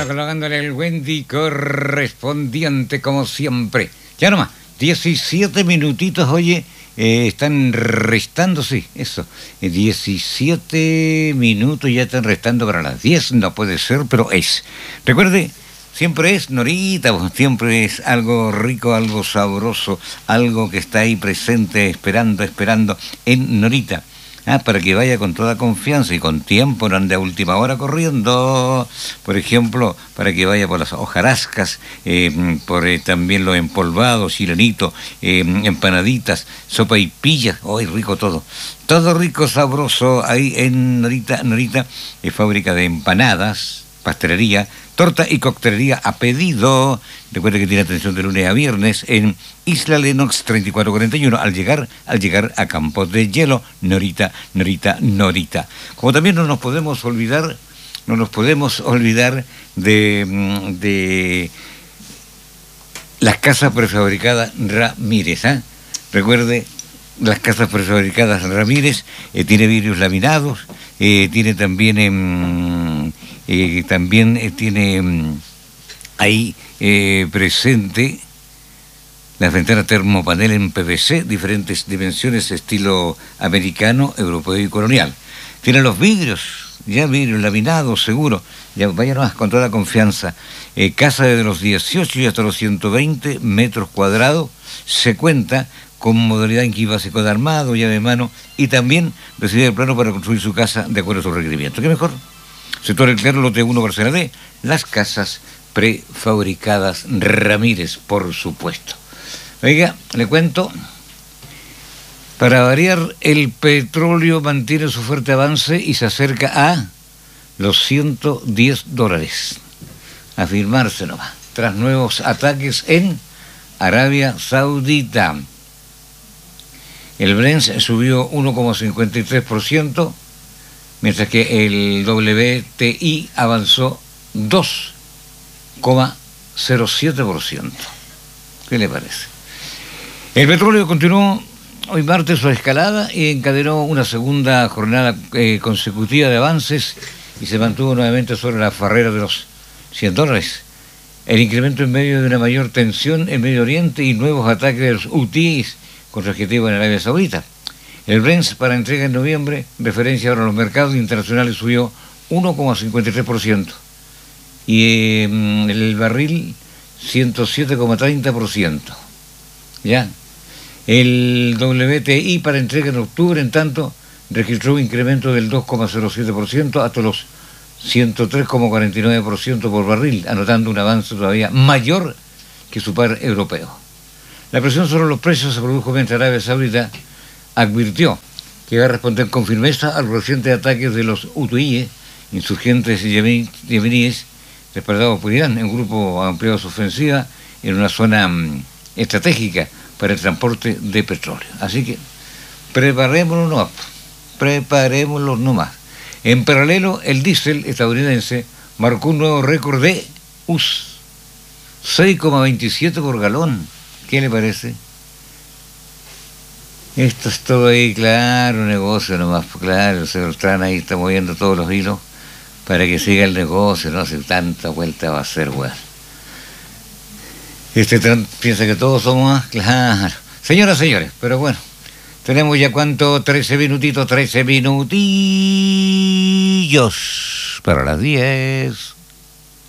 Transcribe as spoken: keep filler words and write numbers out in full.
colocándole el Wendy correspondiente como siempre. Ya nomás, diecisiete minutitos, oye, eh, están restando, sí, eso, eh, diecisiete minutos ya están restando para las diez, no puede ser, pero es. Recuerde, siempre es Norita, siempre es algo rico, algo sabroso, algo que está ahí presente, esperando, esperando en Norita. Ah, para que vaya con toda confianza y con tiempo, no ande a última hora corriendo. Por ejemplo, para que vaya por las hojarascas, eh, por eh, también los empolvados, chilenito, eh, empanaditas, sopa y pillas. ¡Ay, rico todo! Todo rico, sabroso, ahí en Norita, Norita, eh, fábrica de empanadas, pastelería, torta y coctelería a pedido. Recuerde que tiene atención de lunes a viernes en Isla Lennox treinta y cuatro cuarenta y uno al llegar, al llegar a Campos de Hielo, Norita, Norita, Norita. Como también no nos podemos olvidar, no nos podemos olvidar de, de las casas prefabricadas Ramírez, ¿eh? Recuerde, las casas prefabricadas Ramírez, eh, tiene vidrios laminados, eh, tiene también... Eh, Eh, también eh, tiene mm, ahí eh, presente las ventanas termopanel en P V C, diferentes dimensiones, estilo americano, europeo y colonial. Tiene los vidrios, ya vidrios laminados, seguro, ya vaya nomás con toda confianza. Eh, casa de los dieciocho y hasta los ciento veinte metros cuadrados, se cuenta con modalidad en que iba seco de armado, llave de mano, y también recibe el plano para construir su casa de acuerdo a sus requerimientos. ¿Qué mejor? Sector El Claro, lote uno, parcela D, las casas prefabricadas Ramírez, por supuesto. Oiga, le cuento, para variar, el petróleo mantiene su fuerte avance y se acerca a los ciento diez dólares. Afirmarse nomás, tras nuevos ataques en Arabia Saudita. El Brent subió uno coma cincuenta y tres por ciento, mientras que el W T I avanzó dos coma cero siete por ciento. ¿Qué le parece? El petróleo continuó hoy martes su escalada y encadenó una segunda jornada eh, consecutiva de avances y se mantuvo nuevamente sobre la barrera de los cien dólares. El incremento en medio de una mayor tensión en Medio Oriente y nuevos ataques de los hutíes contra objetivos en Arabia Saudita. El Brent para entrega en noviembre, referencia ahora a los mercados internacionales, subió uno coma cincuenta y tres por ciento. Y eh, el barril ciento siete coma treinta por ciento. ¿Ya? El W T I para entrega en octubre, en tanto, registró un incremento del dos coma cero siete por ciento hasta los ciento tres coma cuarenta y nueve por ciento por barril, anotando un avance todavía mayor que su par europeo. La presión sobre los precios se produjo mientras Arabia Saudita advirtió que va a responder con firmeza a los recientes ataques de los hutíes, insurgentes yemeníes, respaldados por Irán, en un grupo ampliado su ofensiva en una zona um, estratégica para el transporte de petróleo. Así que preparémonos nomás, preparémonos nomás. En paralelo, el diésel estadounidense marcó un nuevo récord de U S, seis coma veintisiete por galón. ¿Qué le parece? Esto es todo ahí, claro, negocio nomás, claro, el señor Trump ahí está moviendo todos los hilos para que siga el negocio, no hace tanta vuelta va a ser, weón. Este Trump piensa que todos somos, claro. Señoras, señores, pero bueno, tenemos ya cuánto, trece minutitos, trece minutillos para las diez.